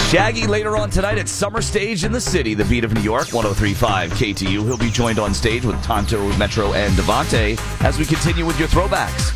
Shaggy later on tonight at Summer Stage in the City, the beat of New York, 103.5 KTU. He'll be joined on stage with Tonto, Metro, and Devontae as we continue with your throwbacks.